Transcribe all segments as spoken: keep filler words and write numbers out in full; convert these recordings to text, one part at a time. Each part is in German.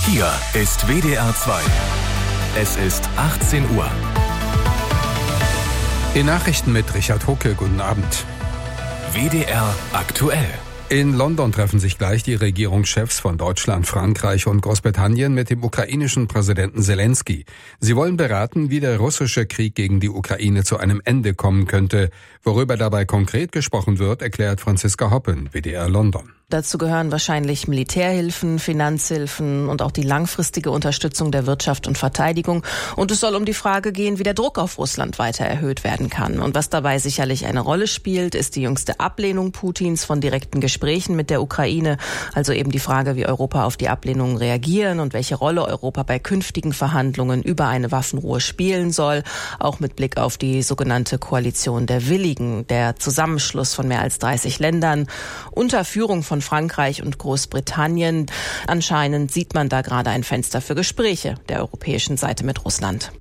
Hier ist W D R zwei. Es ist achtzehn Uhr. Die Nachrichten mit Richard Hucke. Guten Abend. W D R aktuell. In London treffen sich gleich die Regierungschefs von Deutschland, Frankreich und Großbritannien mit dem ukrainischen Präsidenten Selenskyj. Sie wollen beraten, wie der russische Krieg gegen die Ukraine zu einem Ende kommen könnte. Worüber dabei konkret gesprochen wird, erklärt Franziska Hoppen, W D R London. Dazu gehören wahrscheinlich Militärhilfen, Finanzhilfen und auch die langfristige Unterstützung der Wirtschaft und Verteidigung. Und es soll um die Frage gehen, wie der Druck auf Russland weiter erhöht werden kann. Und was dabei sicherlich eine Rolle spielt, ist die jüngste Ablehnung Putins von direkten Gesprächen mit der Ukraine. Also eben die Frage, wie Europa auf die Ablehnung reagieren und welche Rolle Europa bei künftigen Verhandlungen über eine Waffenruhe spielen soll. Auch mit Blick auf die sogenannte Koalition der Willigen, der Zusammenschluss von mehr als dreißig Ländern unter Führung von Frankreich und Großbritannien. Anscheinend sieht man da gerade ein Fenster für Gespräche der europäischen Seite mit Russland.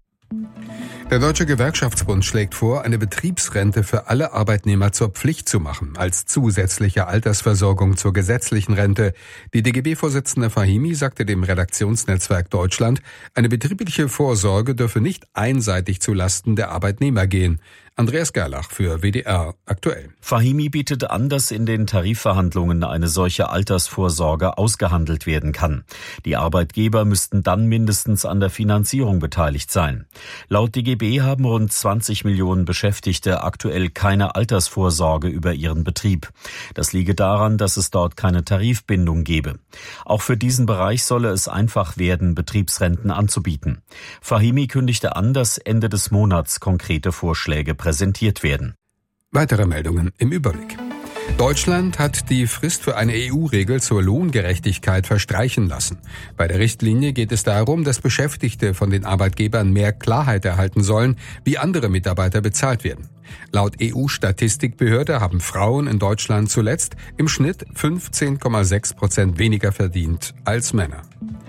Der Deutsche Gewerkschaftsbund schlägt vor, eine Betriebsrente für alle Arbeitnehmer zur Pflicht zu machen, als zusätzliche Altersversorgung zur gesetzlichen Rente. Die D G B-Vorsitzende Fahimi sagte dem Redaktionsnetzwerk Deutschland, eine betriebliche Vorsorge dürfe nicht einseitig zu Lasten der Arbeitnehmer gehen. Andreas Gerlach für W D R aktuell. Fahimi bietet an, dass in den Tarifverhandlungen eine solche Altersvorsorge ausgehandelt werden kann. Die Arbeitgeber müssten dann mindestens an der Finanzierung beteiligt sein. Laut D G B haben rund zwanzig Millionen Beschäftigte aktuell keine Altersvorsorge über ihren Betrieb. Das liege daran, dass es dort keine Tarifbindung gebe. Auch für diesen Bereich solle es einfach werden, Betriebsrenten anzubieten. Fahimi kündigte an, dass Ende des Monats konkrete Vorschläge präsentiert werden. Weitere Meldungen im Überblick. Deutschland hat die Frist für eine E U-Regel zur Lohngerechtigkeit verstreichen lassen. Bei der Richtlinie geht es darum, dass Beschäftigte von den Arbeitgebern mehr Klarheit erhalten sollen, wie andere Mitarbeiter bezahlt werden. Laut E U-Statistikbehörde haben Frauen in Deutschland zuletzt im Schnitt fünfzehn Komma sechs Prozent weniger verdient als Männer.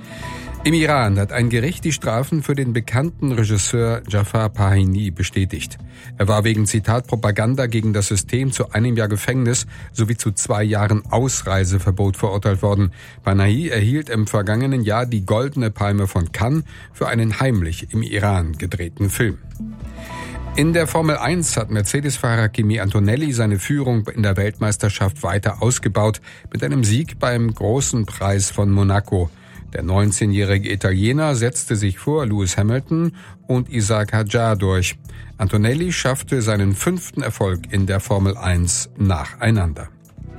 Im Iran hat ein Gericht die Strafen für den bekannten Regisseur Jafar Panahi bestätigt. Er war wegen Zitat Propaganda gegen das System zu einem Jahr Gefängnis sowie zu zwei Jahren Ausreiseverbot verurteilt worden. Panahi erhielt im vergangenen Jahr die Goldene Palme von Cannes für einen heimlich im Iran gedrehten Film. In der Formel eins hat Mercedes-Fahrer Kimi Antonelli seine Führung in der Weltmeisterschaft weiter ausgebaut mit einem Sieg beim Großen Preis von Monaco. Der neunzehnjährige Italiener setzte sich vor Lewis Hamilton und Isaac Hadjar durch. Antonelli schaffte seinen fünften Erfolg in der Formel eins nacheinander.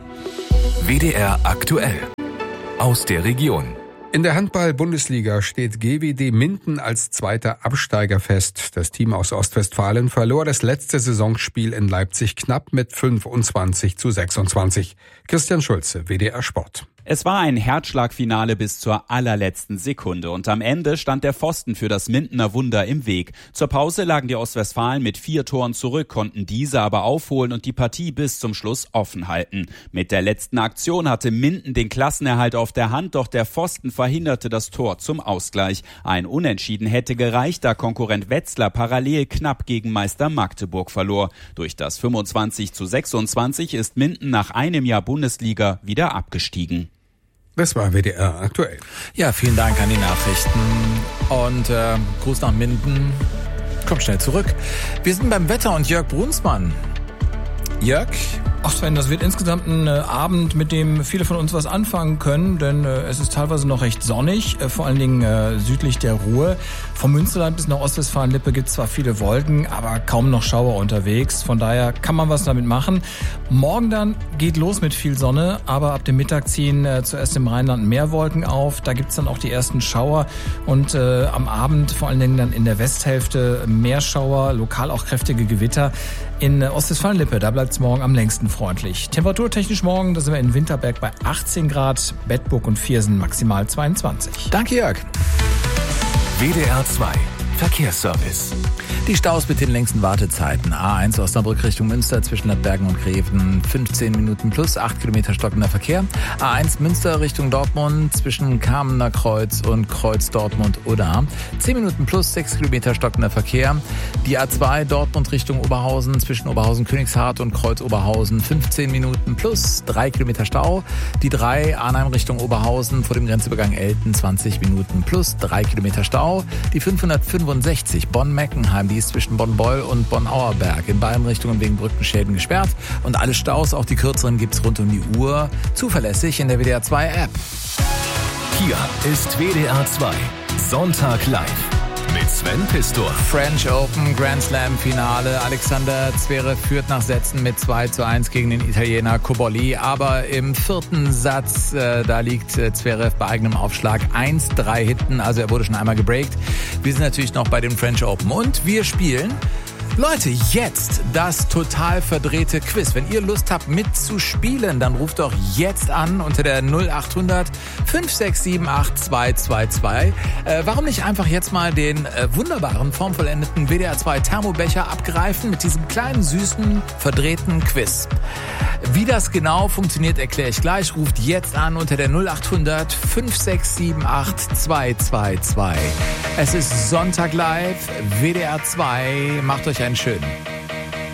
W D R aktuell. Aus der Region. In der Handball-Bundesliga steht G W D Minden als zweiter Absteiger fest. Das Team aus Ostwestfalen verlor das letzte Saisonspiel in Leipzig knapp mit fünfundzwanzig zu sechsundzwanzig. Christian Schulze, W D R Sport. Es war ein Herzschlagfinale bis zur allerletzten Sekunde und am Ende stand der Pfosten für das Mindener Wunder im Weg. Zur Pause lagen die Ostwestfalen mit vier Toren zurück, konnten diese aber aufholen und die Partie bis zum Schluss offen halten. Mit der letzten Aktion hatte Minden den Klassenerhalt auf der Hand, doch der Pfosten verhinderte das Tor zum Ausgleich. Ein Unentschieden hätte gereicht, da Konkurrent Wetzlar parallel knapp gegen Meister Magdeburg verlor. Durch das fünfundzwanzig zu sechsundzwanzig ist Minden nach einem Jahr Bundesliga wieder abgestiegen. Das war W D R aktuell. Ja, vielen Dank an die Nachrichten und äh, Gruß nach Minden. Kommt schnell zurück. Wir sind beim Wetter und Jörg Brunsmann. Jörg? Ach Sven, das wird insgesamt ein äh, Abend, mit dem viele von uns was anfangen können, denn äh, es ist teilweise noch recht sonnig, äh, vor allen Dingen äh, südlich der Ruhr. Vom Münsterland bis nach Ostwestfalen-Lippe gibt es zwar viele Wolken, aber kaum noch Schauer unterwegs. Von daher kann man was damit machen. Morgen dann geht los mit viel Sonne, aber ab dem Mittag ziehen äh, zuerst im Rheinland mehr Wolken auf. Da gibt es dann auch die ersten Schauer und äh, am Abend vor allen Dingen dann in der Westhälfte mehr Schauer, lokal auch kräftige Gewitter. In äh, Ostwestfalen-Lippe, da bleibt es morgen am längsten freundlich. Temperaturtechnisch morgen, da sind wir in Winterberg bei achtzehn Grad, Bedburg und Viersen maximal zweiundzwanzig. Danke, Jörg. W D R zwei. Verkehrsservice. Die Staus mit den längsten Wartezeiten. A eins Osnabrück Richtung Münster zwischen Ladbergen und Greven fünfzehn Minuten plus, acht Kilometer stockender Verkehr. A eins Münster Richtung Dortmund zwischen Kamener Kreuz und Kreuz Dortmund-Oder zehn Minuten plus, sechs Kilometer stockender Verkehr. Die A zwei Dortmund Richtung Oberhausen zwischen Oberhausen-Königshardt und Kreuz Oberhausen fünfzehn Minuten plus, drei Kilometer Stau. Die drei Arnheim Richtung Oberhausen vor dem Grenzübergang Elten zwanzig Minuten plus, drei Kilometer Stau. Die fünfhundertfünfundsechzig Bonn-Meckenheim, die ist zwischen Bonn-Beul und Bonn-Auerberg in beiden Richtungen wegen Brückenschäden gesperrt. Und alle Staus, auch die kürzeren, gibt's rund um die Uhr zuverlässig in der W D R zwei App. Hier ist W D R zwei Sonntag live mit Sven Pistor. French Open Grand Slam Finale. Alexander Zverev führt nach Sätzen mit zwei zu eins gegen den Italiener Cobolli. Aber im vierten Satz, äh, da liegt äh, Zverev bei eigenem Aufschlag eins drei hinten. Also er wurde schon einmal gebreakt. Wir sind natürlich noch bei dem French Open und wir spielen... Leute, jetzt das total verdrehte Quiz. Wenn ihr Lust habt mitzuspielen, dann ruft doch jetzt an unter der null acht hundert fünf sechs sieben acht zwei zwei zwei. Äh, warum nicht einfach jetzt mal den äh, wunderbaren, formvollendeten W D R zwei Thermobecher abgreifen mit diesem kleinen, süßen, verdrehten Quiz. Wie das genau funktioniert, erkläre ich gleich. Ruft jetzt an unter der null acht hundert fünf sechs sieben acht zwei zwei zwei. Es ist Sonntag live, W D R zwei. Macht euch einen schönen.